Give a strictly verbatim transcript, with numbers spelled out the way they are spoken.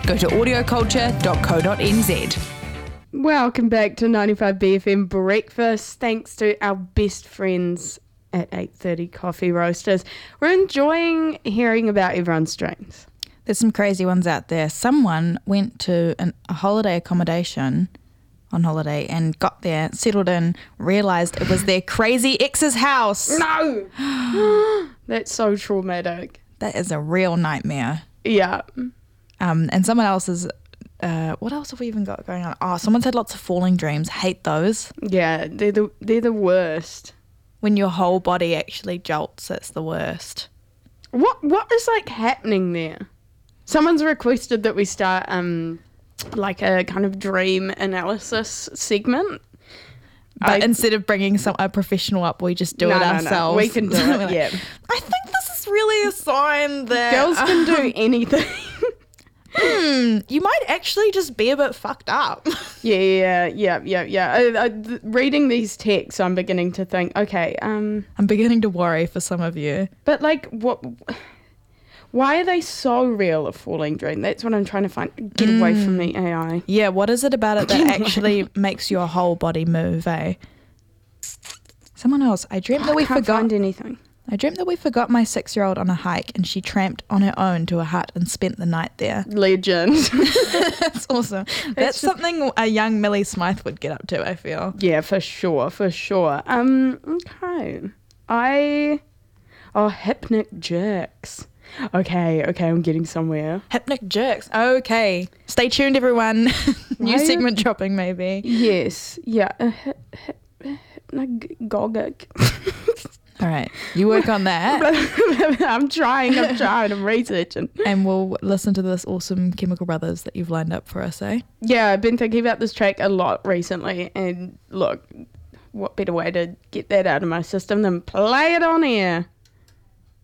Go to audio culture dot co dot n z. Welcome back to ninety-five B F M Breakfast. Thanks to our best friends at eight thirty Coffee Roasters. We're enjoying hearing about everyone's dreams. There's some crazy ones out there. Someone went to an, a holiday accommodation on holiday and got there, settled in, realised it was their crazy ex's house. No! That's so traumatic. That is a real nightmare. Yeah. Um, and someone else's, uh, what else have we even got going on? Oh, someone's had lots of falling dreams. Hate those. Yeah, they're the, they're the worst. When your whole body actually jolts, it's the worst. What What is, like, happening there? Someone's requested that we start, um, like, a kind of dream analysis segment. But I, instead of bringing some a professional up, we just do no, it no, ourselves. No, we can do it, yeah. I think this is really a sign that... Girls can do anything. Hmm, you might actually just be a bit fucked up. Yeah, yeah, yeah, yeah, yeah. I, I, th- reading these texts, I'm beginning to think, okay, um... I'm beginning to worry for some of you. But, like, what... Why are they so real, a falling dream? That's what I'm trying to find. Get mm. away from me, A I. Yeah, what is it about it that actually makes your whole body move, eh? Someone else. I dreamt that we I can't forgot... find anything. I dreamt that we forgot my six-year-old on a hike and she tramped on her own to a hut and spent the night there. Legend. That's awesome. That's, That's just... something a young Millie Smythe would get up to, I feel. Yeah, for sure, for sure. Um, okay. I... Oh, hypnic jerks. Okay, okay, I'm getting somewhere. Hypnic jerks. Okay. Stay tuned, everyone. New Why segment are... dropping, maybe. Yes. Yeah. Uh, hip, hip, hypnagogic. All right. You work on that. I'm trying, I'm trying, I'm researching. And we'll listen to this awesome Chemical Brothers that you've lined up for us, eh? Yeah, I've been thinking about this track a lot recently. And look, what better way to get that out of my system than play it on air?